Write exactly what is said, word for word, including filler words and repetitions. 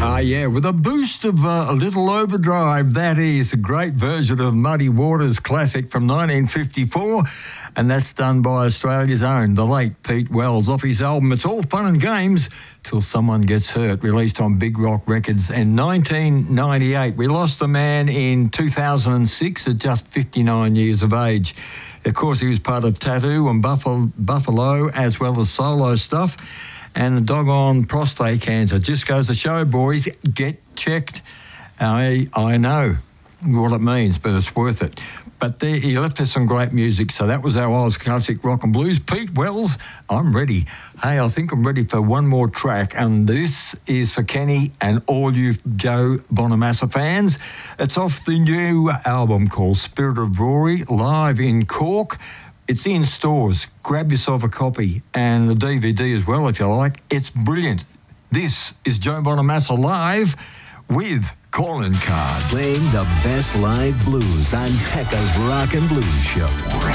Ah, yeah, with a boost of uh, a little overdrive. That is a great version of Muddy Waters classic from nineteen fifty-four, and that's done by Australia's own, the late Pete Wells, off his album It's All Fun and Games Till Someone Gets Hurt, released on Big Rock Records in nineteen ninety-eight. We lost the man in two thousand six at just fifty-nine years of age. Of course, he was part of Tattoo and Buffalo, Buffalo as well as solo stuff. And the doggone prostate cancer. Just goes to show, boys, get checked. I I know what it means, but it's worth it. But there, he left us some great music, so that was our Oz Classic Rock and Blues. Pete Wells, I'm ready. Hey, I think I'm ready for one more track, and this is for Kenny and all you Joe Bonamassa fans. It's off the new album called Spirit of Rory, live in Cork. It's in stores. Grab yourself a copy and a D V D as well if you like. It's brilliant. This is Joe Bonamassa live with Calling Card. Playing the best live blues on Tekka's Rock and Blues Show.